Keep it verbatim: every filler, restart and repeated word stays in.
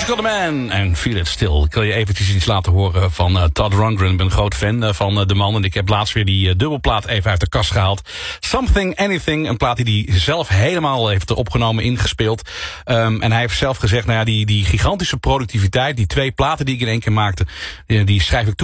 Musical The Man en Feel It Still. Ik wil je eventjes iets laten horen van uh, Todd Rundgren. Ik ben een groot fan uh, van uh, de man. En ik heb laatst weer die uh, dubbelplaat even uit de kast gehaald. Something Anything. Een plaat die hij zelf helemaal heeft opgenomen, ingespeeld. Um, en hij heeft zelf gezegd, nou ja, die, die gigantische productiviteit, die twee platen die ik in één keer maakte, die, die schrijf ik toe